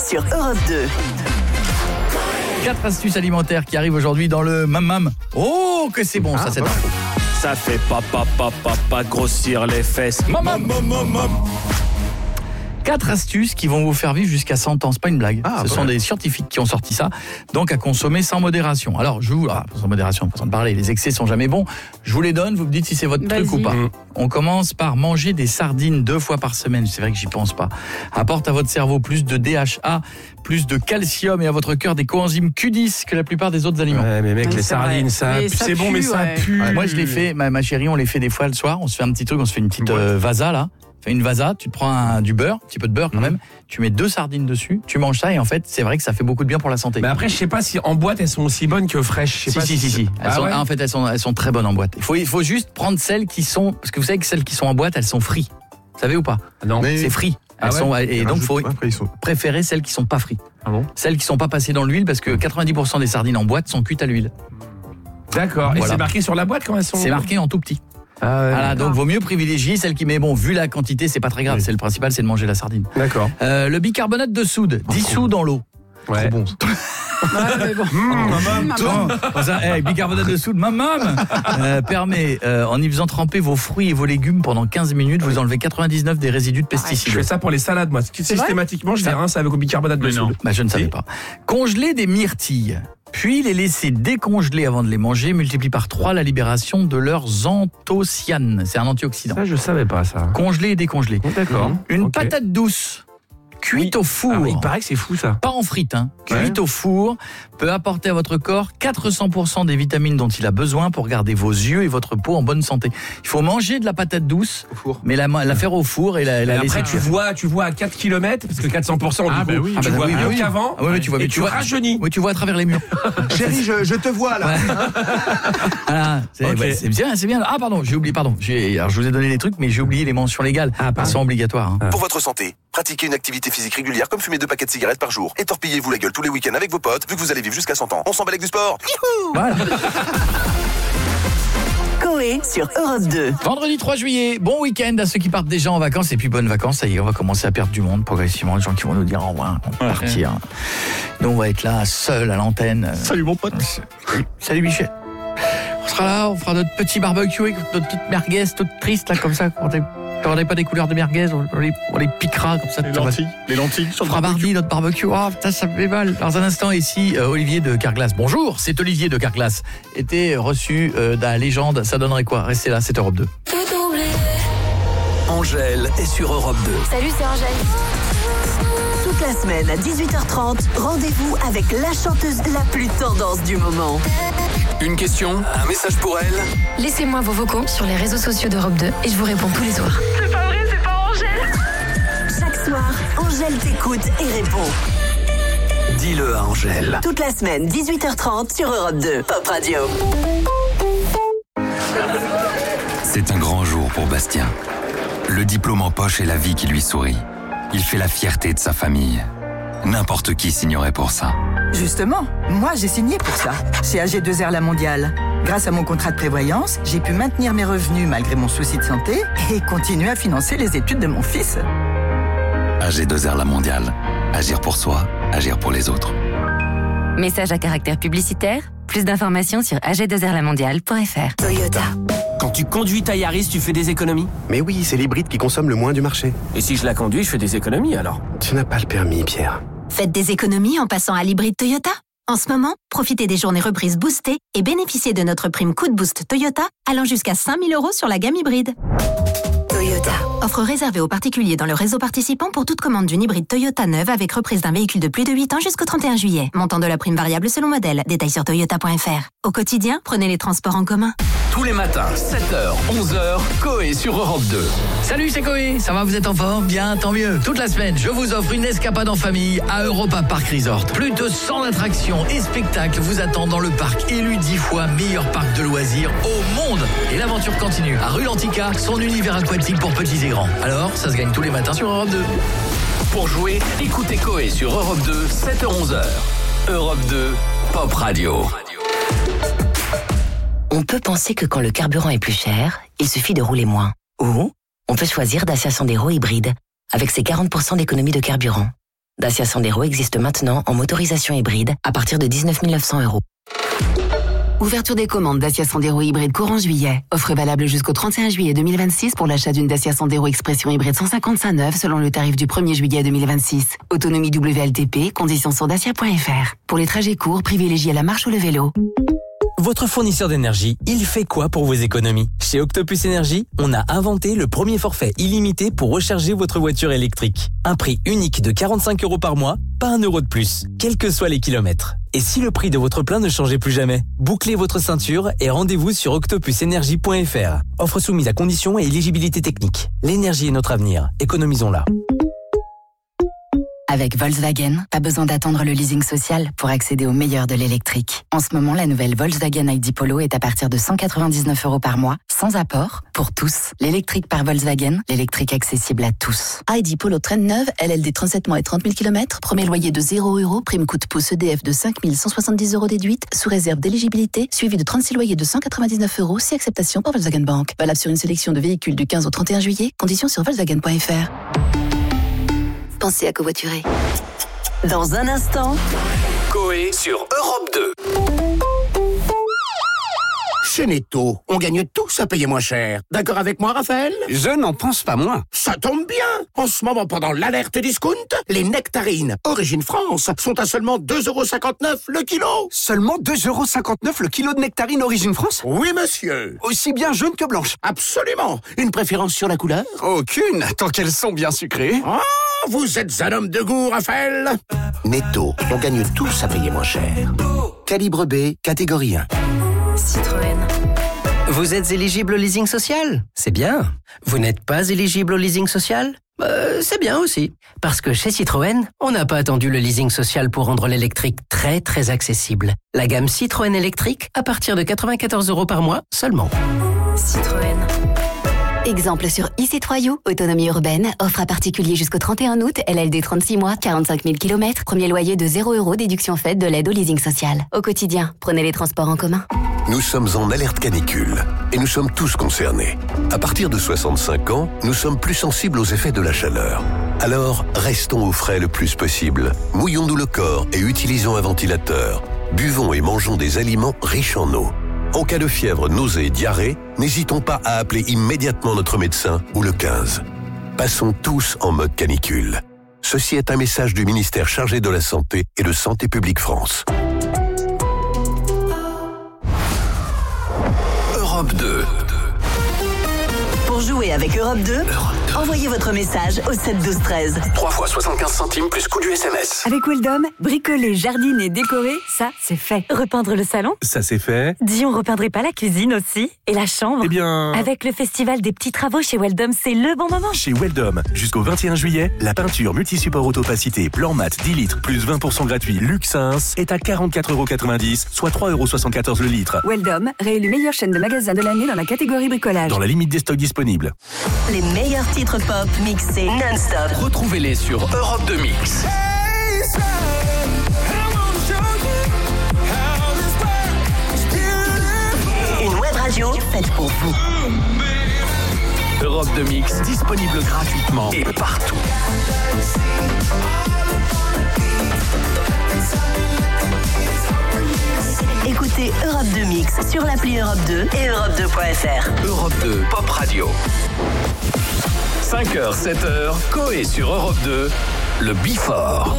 sur Europe 2. 4 astuces alimentaires qui arrivent aujourd'hui dans le Mam. Oh, que c'est bon ça, cette info. Ça fait pas grossir les fesses. Mam. 4 astuces qui vont vous faire vivre jusqu'à 100 ans, c'est pas une blague. Ce sont des scientifiques qui ont sorti ça, donc à consommer sans modération. Alors, sans modération, façon de parler, les excès sont jamais bons. Je vous les donne, vous me dites si c'est votre truc ou pas. On commence par manger des sardines 2 fois par semaine, c'est vrai que j'y pense pas. Apporte à votre cerveau plus de DHA, plus de calcium et à votre cœur des coenzymes Q10 que la plupart des autres aliments. Ouais, mais mec, les sardines, ça pue, mais ça pue. Moi, je les fais, ma chérie, on les fait des fois le soir, on se fait un petit truc, on se fait une petite vasa là. Une vasa, tu te prends du beurre, un petit peu de beurre quand même, tu mets 2 sardines dessus, tu manges ça et en fait, c'est vrai que ça fait beaucoup de bien pour la santé. Mais après, je sais pas si en boîte elles sont aussi bonnes que fraîches. Si. En fait, elles sont très bonnes en boîte. Il faut juste prendre celles qui sont, parce que vous savez que celles qui sont en boîte, elles sont frites. Vous savez ou pas? Non. C'est frit. Et donc, il faut préférer celles qui sont pas frites. Ah bon? Celles qui sont pas passées dans l'huile, parce que 90% des sardines en boîte sont cuites à l'huile. D'accord. Voilà. Et c'est marqué sur la boîte quand elles sont. C'est marqué en tout petit. Voilà, donc vaut mieux privilégier celle qui met vu la quantité, c'est pas très grave, c'est le principal, c'est de manger la sardine. D'accord. Le bicarbonate de soude dissous dans l'eau. Ouais. Trop bon. Bicarbonate de soude, permet, en y faisant tremper vos fruits et vos légumes pendant 15 minutes, vous enlevez 99 des résidus de pesticides. Je fais ça pour les salades, moi. Systématiquement, je les rince avec au bicarbonate de soude. Je ne savais pas. Congeler des myrtilles, puis les laisser décongeler avant de les manger, multiplie par 3 la libération de leurs anthocyanes. C'est un antioxydant. Ça, je savais pas ça. Congeler et décongeler. D'accord. Une patate douce cuite au four. Il paraît que c'est fou ça. Pas en frite, cuite au four, peut apporter à votre corps 400% des vitamines dont il a besoin pour garder vos yeux et votre peau en bonne santé. Il faut manger de la patate douce, mais la faire au four et la laisser après tu vois à 4 km, parce que 400% tu vois mieux qu'avant, et tu rajeunis. Oui, tu vois à travers les murs. Chérie, je te vois là. Voilà, c'est bien. Ah pardon, j'ai oublié, alors je vous ai donné les trucs, mais j'ai oublié les mentions légales. Elles sont obligatoires. Pour votre santé, pratiquez une activité physique régulière comme fumer 2 paquets de cigarettes par jour. Et torpillez-vous la gueule tous les week-ends avec vos potes, vu que vous allez vivre jusqu'à 100 ans. On s'en bat avec du sport. Voilà. Coé sur Europe 2. Vendredi 3 juillet, bon week-end à ceux qui partent déjà en vacances et puis bonnes vacances. Ça y est, on va commencer à perdre du monde progressivement. Les gens qui vont nous dire au revoir, on va partir. Nous, on va être là, seuls à l'antenne. Salut mon pote. Salut Michel. On sera là, on fera notre petit barbecue avec notre petite merguez toute triste là comme ça. Quand on n'a pas des couleurs de merguez, on les piquera comme ça. Les lentilles. On fera mardi notre barbecue. Oh putain, ça me fait mal. Dans un instant ici, Olivier de Carglass. Bonjour, c'est Olivier de Carglass. Était reçu de la légende. Ça donnerait quoi? Restez là, c'est Europe 2. Angèle est sur Europe 2. Salut, c'est Angèle. Toute la semaine à 18h30, rendez-vous avec la chanteuse la plus tendance du moment. Une question, un message pour elle. Laissez-moi vos vocaux sur les réseaux sociaux d'Europe 2 et je vous réponds tous les soirs. C'est pas vrai, c'est pas Angèle. Chaque soir, Angèle t'écoute et répond. Dis-le à Angèle. Toute la semaine, 18h30 sur Europe 2, Pop Radio. C'est un grand jour pour Bastien. Le diplôme en poche et la vie qui lui sourit. Il fait la fierté de sa famille. N'importe qui signerait pour ça. Justement, moi j'ai signé pour ça, chez AG2R La Mondiale. Grâce à mon contrat de prévoyance, j'ai pu maintenir mes revenus malgré mon souci de santé et continuer à financer les études de mon fils. AG2R La Mondiale. Agir pour soi, agir pour les autres. Message à caractère publicitaire. Plus d'informations sur ag2rlamondiale.fr. Toyota. Quand tu conduis ta Yaris, tu fais des économies? Mais oui, c'est l'hybride qui consomme le moins du marché. Et si je la conduis, je fais des économies alors? Tu n'as pas le permis, Pierre. Faites des économies en passant à l'hybride Toyota. En ce moment, profitez des journées reprises boostées et bénéficiez de notre prime Coup de Boost Toyota allant jusqu'à 5 000 € sur la gamme hybride. Toyota. Offre réservée aux particuliers dans le réseau participant pour toute commande d'une hybride Toyota neuve avec reprise d'un véhicule de plus de 8 ans jusqu'au 31 juillet. Montant de la prime variable selon modèle. Détails sur toyota.fr. Au quotidien, prenez les transports en commun. Tous les matins, 7h, 11h, Coé sur Europe 2. Salut, c'est Coé. Ça va, vous êtes en forme? Bien, tant mieux. Toute la semaine, je vous offre une escapade en famille à Europa Park Resort. Plus de 100 attractions et spectacles vous attendent dans le parc, élu 10 fois meilleur parc de loisirs au monde. Et l'aventure continue. À Rue Lantica, son univers aquatique pour petits et grands. Alors, ça se gagne tous les matins sur Europe 2. Pour jouer, écoutez Coé sur Europe 2, 7h-11h. Europe 2, Pop Radio. On peut penser que quand le carburant est plus cher, il suffit de rouler moins. Ou on peut choisir Dacia Sandero hybride, avec ses 40% d'économie de carburant. Dacia Sandero existe maintenant en motorisation hybride à partir de 19 900 €. Ouverture des commandes Dacia Sandero hybride courant juillet. Offre valable jusqu'au 31 juillet 2026 pour l'achat d'une Dacia Sandero Expression hybride 155 neuve selon le tarif du 1er juillet 2026. Autonomie WLTP, conditions sur dacia.fr. Pour les trajets courts, privilégiez la marche ou le vélo. Votre fournisseur d'énergie, il fait quoi pour vos économies? Chez Octopus Énergie, on a inventé le premier forfait illimité pour recharger votre voiture électrique. Un prix unique de 45 € par mois, pas 1 € de plus, quels que soient les kilomètres. Et si le prix de votre plein ne changeait plus jamais? Bouclez votre ceinture et rendez-vous sur octopusenergie.fr. Offre soumise à conditions et éligibilité technique. L'énergie est notre avenir, économisons-la. Avec Volkswagen, pas besoin d'attendre le leasing social pour accéder au meilleur de l'électrique. En ce moment, la nouvelle Volkswagen ID Polo est à partir de 199 € par mois, sans apport, pour tous. L'électrique par Volkswagen, l'électrique accessible à tous. ID Polo traîne neuve, LLD 37 mois et 30 000 km, premier loyer de 0 €, prime coup de pouce EDF de 5 170 € déduite, sous réserve d'éligibilité, suivi de 36 loyers de 199 € si acceptation par Volkswagen Bank. Valable sur une sélection de véhicules du 15 au 31 juillet, conditions sur Volkswagen.fr. Pensez à covoiturer. Dans un instant, Coé sur Europe 2. Chez Netto, on gagne tous à payer moins cher. D'accord avec moi, Raphaël? Je n'en pense pas moins. Ça tombe bien. En ce moment, pendant l'alerte discount, les nectarines Origine France sont à seulement 2,59 € le kilo. Seulement 2,59 € le kilo de nectarines Origine France? Oui, monsieur. Aussi bien jaune que blanche? Absolument. Une préférence sur la couleur? Aucune, tant qu'elles sont bien sucrées. Ah, vous êtes un homme de goût, Raphaël. Netto, on gagne tous à payer moins cher. Calibre B, catégorie 1. Citroën. Vous êtes éligible au leasing social? C'est bien. Vous n'êtes pas éligible au leasing social? C'est bien aussi. Parce que chez Citroën, on n'a pas attendu le leasing social pour rendre l'électrique très très accessible. La gamme Citroën électrique à partir de 94 € par mois seulement. Citroën. Exemple sur e-C3U, autonomie urbaine, offre à particulier jusqu'au 31 août, LLD 36 mois, 45 000 km, premier loyer de 0 €, déduction faite de l'aide au leasing social. Au quotidien, prenez les transports en commun. Nous sommes en alerte canicule et nous sommes tous concernés. À partir de 65 ans, nous sommes plus sensibles aux effets de la chaleur. Alors, restons au frais le plus possible. Mouillons-nous le corps et utilisons un ventilateur. Buvons et mangeons des aliments riches en eau. En cas de fièvre, nausée, diarrhée, n'hésitons pas à appeler immédiatement notre médecin ou le 15. Passons tous en mode canicule. Ceci est un message du ministère chargé de la Santé et de Santé publique France. Europe 2. Pour jouer avec Europe 2, envoyez votre message au 7 12 13. 3 fois 75 centimes plus coût du SMS. Avec Weldom, bricoler, jardiner, décorer, ça, c'est fait. Repeindre le salon? Ça, c'est fait. Dis, on repeindrait pas la cuisine aussi? Et la chambre? Eh bien... Avec le festival des petits travaux chez Weldom, c'est le bon moment. Chez Weldom, jusqu'au 21 juillet, la peinture multi-support autopacité blanc mat 10 litres plus 20% gratuit Luxins est à 44,90 €, soit 3,74 € le litre. Weldom, réélu meilleure chaîne de magasins de l'année dans la catégorie bricolage. Dans la limite des stocks disponibles. Les meilleurs titres pop mixés non-stop. Retrouvez-les sur Europe 2 Mix. Une web radio faite pour vous. Europe 2 Mix, disponible gratuitement et partout. Écoutez Europe 2 Mix sur l'appli Europe 2 et Europe2.fr. Europe 2 Pop Radio. 5h, 7h, Coé sur Europe 2, le Before.